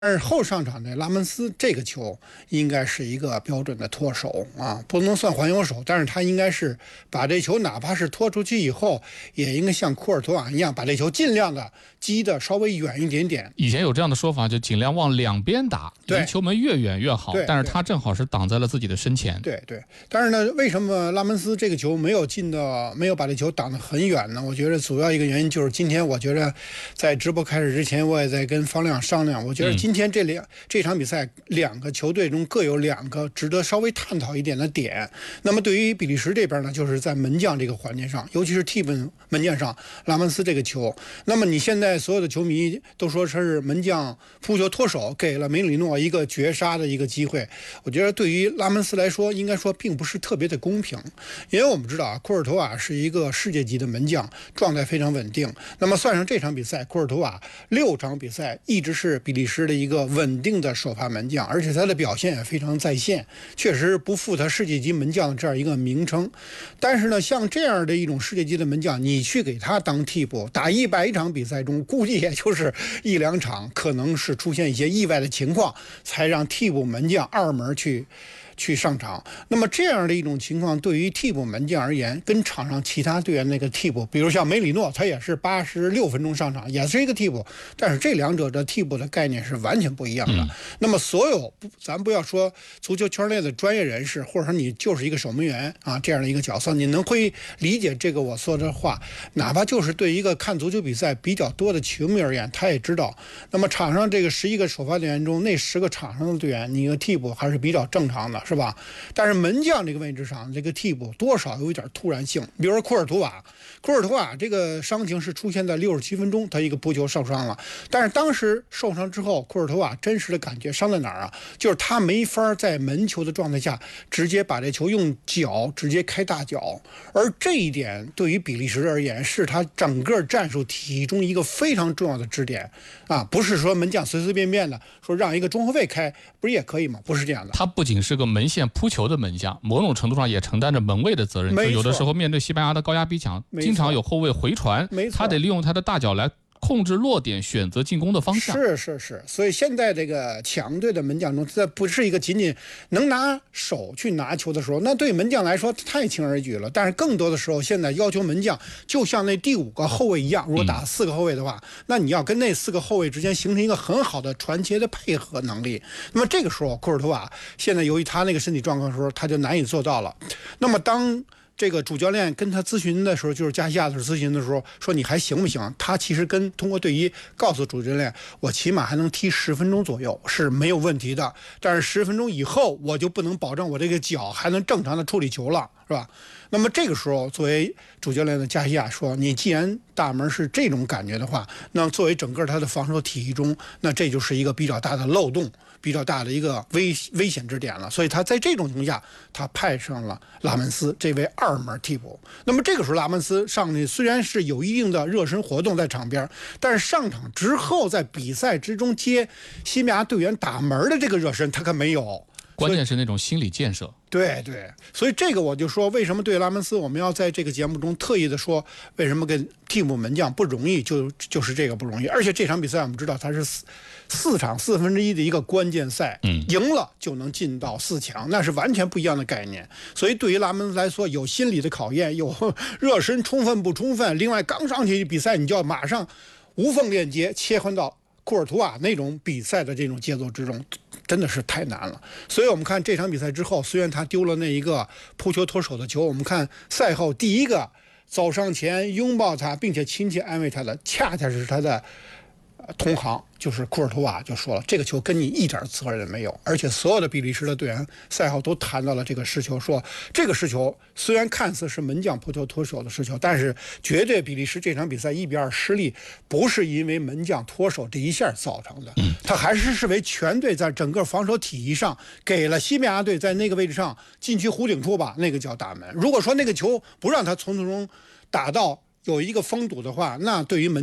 但是后上场的拉门斯这个球应该是一个标准的脱手啊，不能算还有手，但是他应该是把这球哪怕是拖出去以后，也应该像库尔图瓦一样，把这球尽量的击得稍微远一点点。 以前有这样的说法，就尽量往两边打，离球门越远越好。但是他正好是挡在了自己的身前。 对。但是呢，为什么拉门斯这个球没有把这球挡得很远呢？我觉得主要一个原因就是今天我觉得在直播开始之前，我也在跟方亮商量，我觉得今天这场比赛两个球队中各有两个值得稍微探讨一点的点。那么对于比利时这边呢，就是在门将这个环节上，尤其是替补门将上，拉门斯这个球。那么你现在所有的球迷都说他是门将扑球脱手，给了梅里诺一个绝杀的一个机会。我觉得对于拉门斯来说，应该说并不是特别的公平，因为我们知道啊，库尔图瓦是一个世界级的门将，状态非常稳定。那么算上这场比赛，库尔图瓦6场比赛一直是比利时的一个稳定的首发门将，而且他的表现也非常在线，确实不负他世界级门将的这样一个名称。但是呢，像这样的一种世界级的门将，你去给他当替补，打100场比赛中，估计也就是1、2场，可能是出现一些意外的情况，才让替补门将二门去上场。那么这样的一种情况，对于替补门将而言，跟场上其他队员那个替补，比如像梅里诺，他也是86分钟上场，也是一个替补，但是这两者的替补的概念是完全不一样的。那么所有咱不要说足球圈内的专业人士，或者说你就是一个守门员啊这样的一个角色，你会理解这个我说的话，哪怕就是对一个看足球比赛比较多的球迷而言，他也知道，那么场上这个11个首发队员中，那10个场上的队员，你一个替补还是比较正常的，是吧？但是门将这个位置上，这个替补多少有一点突然性。比如说库尔图瓦这个伤情是出现在67分钟，他一个扑球受伤了。但是当时受伤之后，库尔图瓦真实的感觉伤在哪儿啊？就是他没法在门球的状态下直接把这球用脚直接开大脚，而这一点对于比利时而言，是他整个战术体系中一个非常重要的支点啊！不是说门将随随便便的说让一个中后卫开，不是也可以吗？不是这样的。 他不仅是个门线扑球的门将，某种程度上也承担着门卫的责任。就有的时候面对西班牙的高压逼抢，经常有后卫回传，他得利用他的大脚来控制落点，选择进攻的方向。 是，所以现在这个强队的门将中，这不是一个仅仅能拿手去拿球的时候，那对门将来说太轻而易举了。但是更多的时候，现在要求门将就像那第5个后卫一样，如果打4个后卫的话，那你要跟那4个后卫之间形成一个很好的传切的配合能力。那么这个时候，库尔图瓦现在由于他那个身体状况的时候，他就难以做到了。那么当这个主教练跟他咨询的时候，就是加西亚的咨询的时候，说你还行不行？他其实通过队医告诉主教练，我起码还能踢10分钟左右是没有问题的，但是10分钟以后我就不能保证我这个脚还能正常的处理球了，是吧？那么这个时候，作为主教练的加西亚说，你既然大门是这种感觉的话，那作为整个他的防守体系中，那这就是一个比较大的漏洞，比较大的一个危险之点了。所以他在这种情况下，他派上了拉门斯这位2门替补。那么这个时候拉门斯上去虽然是有一定的热身活动在场边，但是上场之后在比赛之中接西班牙队员打门的这个热身他可没有。 关键是那种心理建设。 对，所以这个我就说，为什么对拉门斯我们要在这个节目中特意的说，为什么跟替补门将不容易，就是这个不容易。而且这场比赛我们知道它是4场1/4的一个关键赛，赢了就能进到4强，那是完全不一样的概念。所以对于拉门斯来说，有心理的考验，有热身充分不充分，另外刚上去比赛你就要马上无缝链接切换到库尔图瓦那种比赛的这种节奏之中，真的是太难了。所以我们看这场比赛之后，虽然他丢了那一个扑球脱手的球，我们看赛后第一个走上前拥抱他并且亲切安慰他的，恰恰是他的同行，就是库尔图瓦，就说了这个球跟你一点责任没有。而且所有的比利时的队员赛后都谈到了这个失球，说这个失球虽然看似是门将扑球脱手的失球，但是绝对比利时这场比赛1-2失利不是因为门将脱手这一下造成的，他还是为全队在整个防守体系上给了西班牙队在那个位置上禁区弧顶处吧，那个叫大门。如果说那个球不让他从中打到有一个封堵的话，那对于门将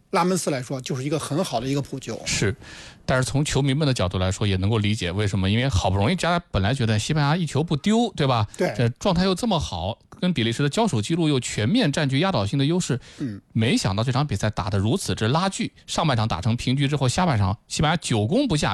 拉门斯来说就是一个很好的一个扑救。 是，但是从球迷们的角度来说也能够理解为什么，因为好不容易大家本来觉得西班牙一球不丢，对吧？ 对， 这状态又这么好，跟比利时的交手记录又全面占据压倒性的优势，没想到这场比赛打得如此之拉锯，上半场打成平局之后，下半场西班牙9攻不下。